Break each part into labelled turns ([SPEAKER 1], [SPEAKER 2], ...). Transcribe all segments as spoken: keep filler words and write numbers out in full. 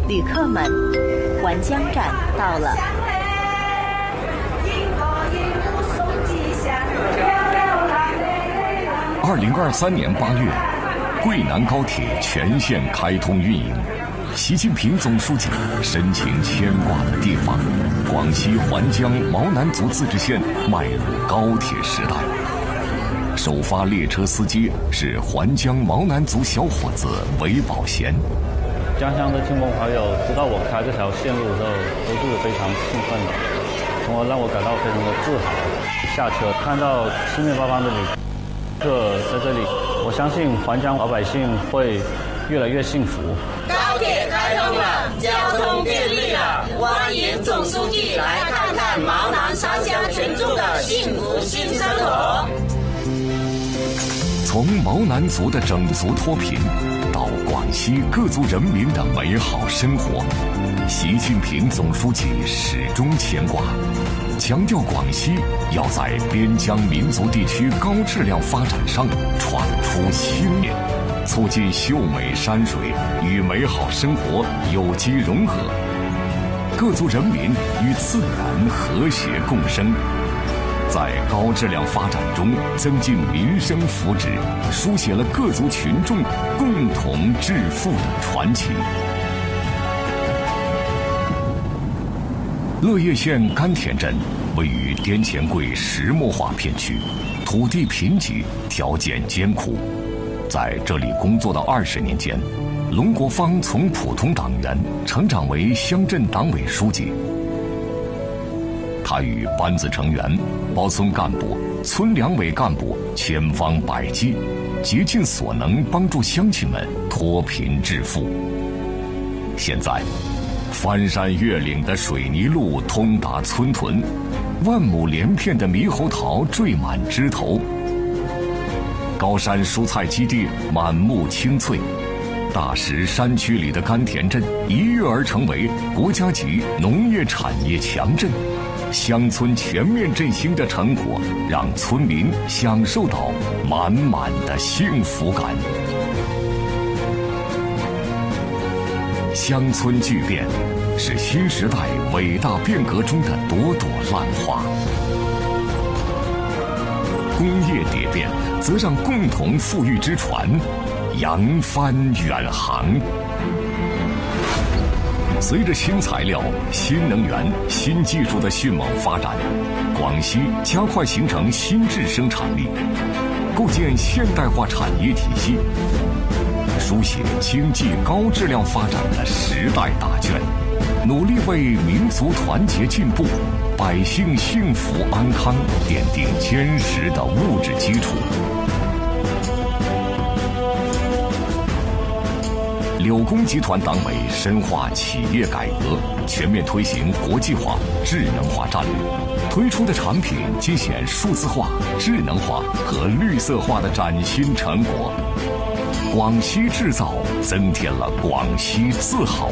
[SPEAKER 1] 旅客们，环江站到了。
[SPEAKER 2] 二零二三年八月，桂南高铁全线开通运营。习近平总书记深情牵挂的地方，广西环江毛南族自治县迈入高铁时代。首发列车司机是环江毛南族小伙子韦宝贤。
[SPEAKER 3] 家乡的亲朋好友知道我开这条线路的时候，都是非常兴奋的，从而让我感到非常的自豪。下车看到四面八方的旅客在这里，我相信环江老百姓会越来越幸福。
[SPEAKER 4] 高铁开通了，交通便利了，欢迎总书记来看看毛南三乡群众的幸福新生活。
[SPEAKER 2] 从毛南族的整族脱贫到广西各族人民的美好生活，习近平总书记始终牵挂，强调广西要在边疆民族地区高质量发展上闯出新年，促进秀美山水与美好生活有机融合，各族人民与自然和谐共生，在高质量发展中增进民生福祉，书写了各族群众共同致富的传奇。乐业县甘田镇位于滇黔桂石墨化片区，土地贫瘠，条件艰苦。在这里工作的二十年间，龙国芳从普通党员成长为乡镇党委书记。他与班子成员、包村干部、村两委干部千方百计，竭尽所能帮助乡亲们脱贫致富。现在，翻山越岭的水泥路通达村屯，万亩连片的猕猴桃缀满枝头，高山蔬菜基地满目青翠，大石山区里的甘田镇一跃而成为国家级农业产业强镇。乡村全面振兴的成果，让村民享受到满满的幸福感。乡村巨变是新时代伟大变革中的朵朵浪花，工业蝶变则让共同富裕之船扬帆远航。随着新材料、新能源、新技术的迅猛发展，广西加快形成新质生产力，构建现代化产业体系，书写经济高质量发展的时代大卷，努力为民族团结进步、百姓幸福安康奠定坚实的物质基础。柳工集团党委深化企业改革，全面推行国际化、智能化战略，推出的产品尽显数字化、智能化和绿色化的崭新成果。广西制造增添了广西自豪。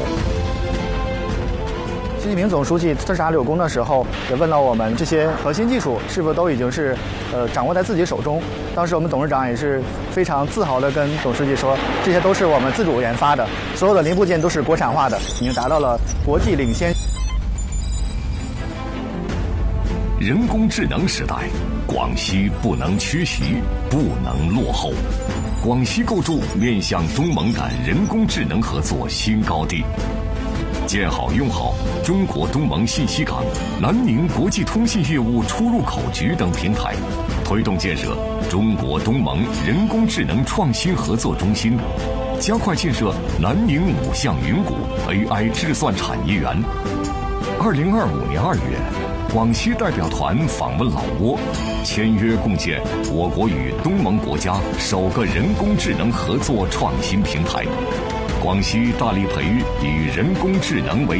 [SPEAKER 5] 习近平总书记视察柳工的时候，也问到我们这些核心技术是否都已经是呃掌握在自己手中。当时我们董事长也是非常自豪地跟总书记说，这些都是我们自主研发的，所有的零部件都是国产化的，已经达到了国际领先。
[SPEAKER 2] 人工智能时代，广西不能缺席，不能落后。广西构筑面向东盟的人工智能合作新高地。建好用好中国东盟信息港、南宁国际通信业务出入口局等平台，推动建设中国东盟人工智能创新合作中心，加快建设南宁五象云谷 A I 智算产业园。二零二五年二月，广西代表团访问老挝，签约共建我国与东盟国家首个人工智能合作创新平台。广西大力培育以人工智能为